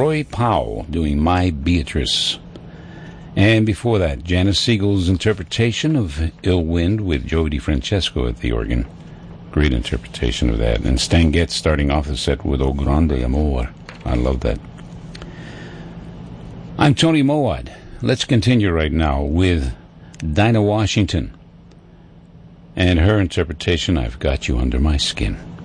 Roy Powell doing My Beatrice. And before that, Janice Siegel's interpretation of Ill Wind with Joe DiFrancesco at the organ. Great interpretation of that. And Stan Getz starting off the set with O Grande Amor. I love that. I'm Tony Mowat. Let's continue right now with Dinah Washington and her interpretation, I've Got You Under My Skin.